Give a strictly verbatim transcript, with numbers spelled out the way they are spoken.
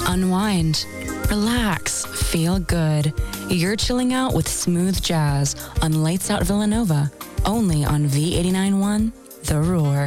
unwind, relax, feel good. You're chilling out with smooth jazz on Lights Out Villanova, only on V eighty-nine point one, The Roar.